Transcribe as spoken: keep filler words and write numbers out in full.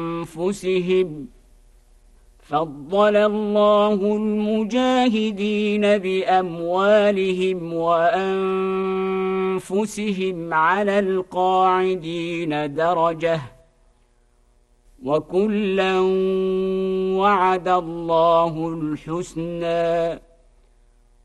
أنفسهم فضل الله المجاهدين بأموالهم وأنفسهم على القاعدين درجة وكلا وعد الله الحسنى